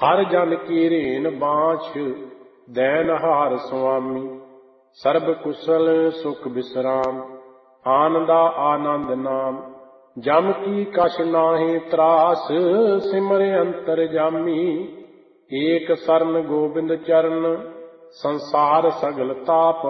ਹਰ ਜਨ ਕੀ ਰੇਨ ਬਾਛ, ਦੈਨਹਾਰ ਸੁਆਮੀ। ਸਰਬ ਕੁਸ਼ਲ ਸੁਖ ਬਿਸਰਾਮ, ਆਨੰਦਾ ਆਨੰਦ ਨਾਮ। ਜਮ ਕੀ ਕਛ ਨਾਹੀਂ ਤਰਾਸ, ਸਿਮਰਿ ਅੰਤਰ ਜਾਮੀ। ਏਕ ਸਰਨ ਗੋਬਿੰਦ ਚਰਨ, ਸੰਸਾਰ ਸਗਲ ਤਾਪ